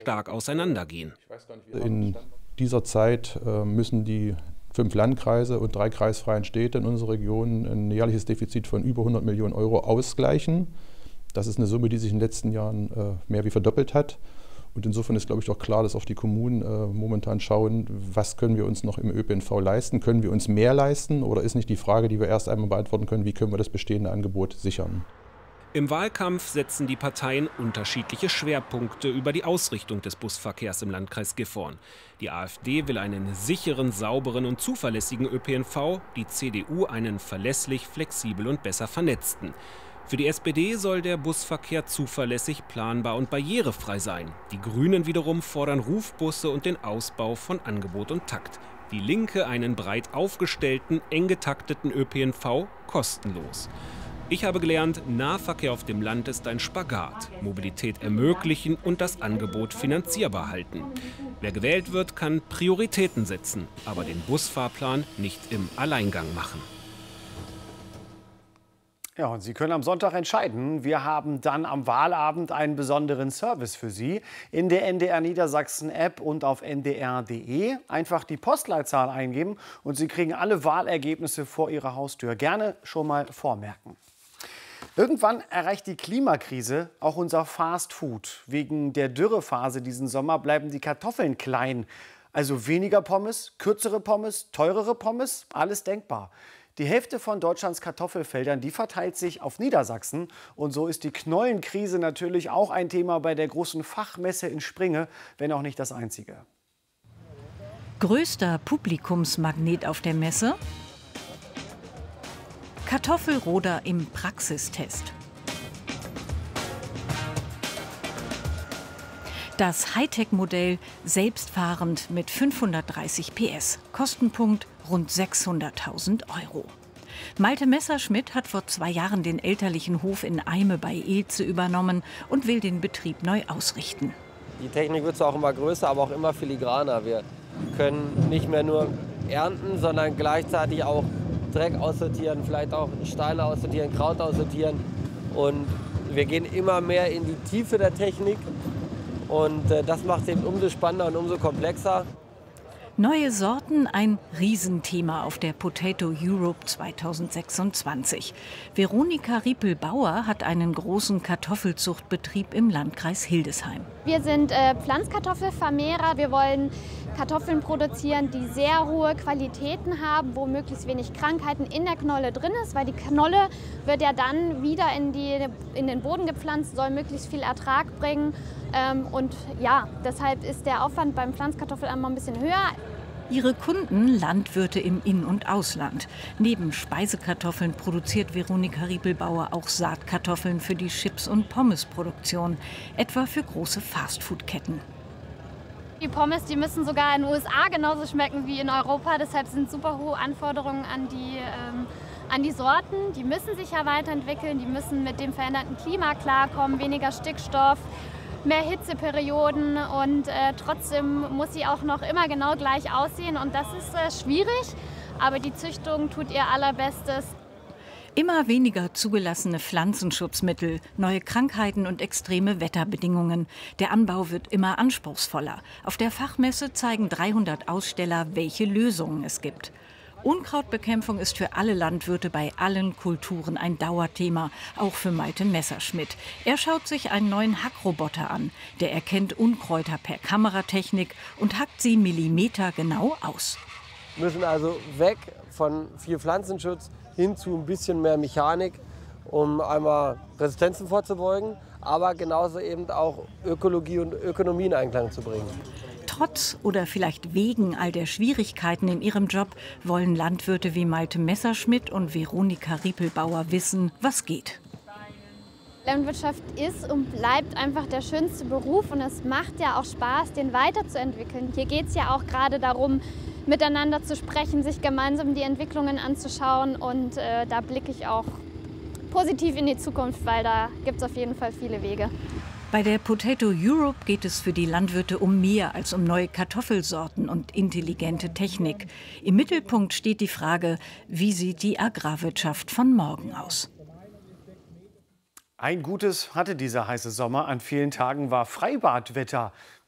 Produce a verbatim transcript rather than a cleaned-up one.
stark auseinandergehen. In dieser Zeit müssen die fünf Landkreise und drei kreisfreien Städte in unserer Region ein jährliches Defizit von über hundert Millionen Euro ausgleichen. Das ist eine Summe, die sich in den letzten Jahren mehr wie verdoppelt hat. Und insofern ist, glaube ich, auch klar, dass auch die Kommunen äh, momentan schauen, was können wir uns noch im Ö P N V leisten? Können wir uns mehr leisten? Oder ist nicht die Frage, die wir erst einmal beantworten können, wie können wir das bestehende Angebot sichern? Im Wahlkampf setzen die Parteien unterschiedliche Schwerpunkte über die Ausrichtung des Busverkehrs im Landkreis Gifhorn. Die AfD will einen sicheren, sauberen und zuverlässigen Ö P N V, die C D U einen verlässlich, flexibel und besser vernetzten. Für die S P D soll der Busverkehr zuverlässig, planbar und barrierefrei sein. Die Grünen wiederum fordern Rufbusse und den Ausbau von Angebot und Takt. Die Linke einen breit aufgestellten, eng getakteten Ö P N V kostenlos. Ich habe gelernt, Nahverkehr auf dem Land ist ein Spagat. Mobilität ermöglichen und das Angebot finanzierbar halten. Wer gewählt wird, kann Prioritäten setzen, aber den Busfahrplan nicht im Alleingang machen. Ja, und Sie können am Sonntag entscheiden. Wir haben dann am Wahlabend einen besonderen Service für Sie. In der N D R Niedersachsen-App und auf n d r punkt d e einfach die Postleitzahl eingeben und Sie kriegen alle Wahlergebnisse vor Ihrer Haustür. Gerne schon mal vormerken. Irgendwann erreicht die Klimakrise auch unser Fast Food. Wegen der Dürrephase diesen Sommer bleiben die Kartoffeln klein. Also weniger Pommes, kürzere Pommes, teurere Pommes, alles denkbar. Die Hälfte von Deutschlands Kartoffelfeldern, die verteilt sich auf Niedersachsen. Und so ist die Knollenkrise natürlich auch ein Thema bei der großen Fachmesse in Springe, wenn auch nicht das einzige. Größter Publikumsmagnet auf der Messe? Kartoffelroder im Praxistest. Das Hightech-Modell selbstfahrend mit fünfhundertdreißig P S. Kostenpunkt rund sechshunderttausend Euro. Malte Messerschmidt hat vor zwei Jahren den elterlichen Hof in Eime bei Ilze übernommen und will den Betrieb neu ausrichten. Die Technik wird zwar auch immer größer, aber auch immer filigraner. Wir können nicht mehr nur ernten, sondern gleichzeitig auch Dreck aussortieren, vielleicht auch Steine aussortieren, Kraut aussortieren. Und wir gehen immer mehr in die Tiefe der Technik. Und äh, das macht es eben umso spannender und umso komplexer. Neue Sorten, ein Riesenthema auf der Potato Europe zweitausendsechsundzwanzig. Veronika Riepel-Bauer hat einen großen Kartoffelzuchtbetrieb im Landkreis Hildesheim. Wir sind äh, Pflanzkartoffelvermehrer. Wir wollen Kartoffeln produzieren, die sehr hohe Qualitäten haben, wo möglichst wenig Krankheiten in der Knolle drin ist, weil die Knolle wird ja dann wieder in, die, in den Boden gepflanzt, soll möglichst viel Ertrag bringen. Ähm, und ja, deshalb ist der Aufwand beim Pflanzkartoffelanbau ein bisschen höher. Ihre Kunden Landwirte im In- und Ausland. Neben Speisekartoffeln produziert Veronika Riepel-Bauer auch Saatkartoffeln für die Chips- und Pommesproduktion, etwa für große Fastfood-Ketten. Die Pommes, die müssen sogar in den U S A genauso schmecken wie in Europa. Deshalb sind super hohe Anforderungen an die, ähm, an die Sorten. Die müssen sich ja weiterentwickeln, die müssen mit dem veränderten Klima klarkommen, weniger Stickstoff, mehr Hitzeperioden und äh, trotzdem muss sie auch noch immer genau gleich aussehen. Und das ist äh, schwierig, aber die Züchtung tut ihr Allerbestes. Immer weniger zugelassene Pflanzenschutzmittel, neue Krankheiten und extreme Wetterbedingungen. Der Anbau wird immer anspruchsvoller. Auf der Fachmesse zeigen dreihundert Aussteller, welche Lösungen es gibt. Unkrautbekämpfung ist für alle Landwirte bei allen Kulturen ein Dauerthema, auch für Malte Messerschmidt. Er schaut sich einen neuen Hackroboter an. Der erkennt Unkräuter per Kameratechnik und hackt sie millimetergenau aus. Wir müssen also weg von viel Pflanzenschutz hin zu ein bisschen mehr Mechanik, um einmal Resistenzen vorzubeugen, aber genauso eben auch Ökologie und Ökonomie in Einklang zu bringen. Trotz oder vielleicht wegen all der Schwierigkeiten in ihrem Job wollen Landwirte wie Malte Messerschmidt und Veronika Riepel-Bauer wissen, was geht. Landwirtschaft ist und bleibt einfach der schönste Beruf und es macht ja auch Spaß, den weiterzuentwickeln. Hier geht es ja auch gerade darum, miteinander zu sprechen, sich gemeinsam die Entwicklungen anzuschauen und äh, da blicke ich auch positiv in die Zukunft, weil da gibt es auf jeden Fall viele Wege. Bei der Potato Europe geht es für die Landwirte um mehr als um neue Kartoffelsorten und intelligente Technik. Im Mittelpunkt steht die Frage, wie sieht die Agrarwirtschaft von morgen aus? Ein Gutes hatte dieser heiße Sommer. An vielen Tagen war Freibadwetter.